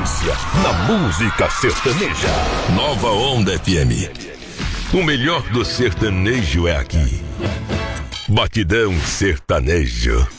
referência na música sertaneja. Nova Onda FM. O melhor do sertanejo é aqui. Batidão Sertanejo.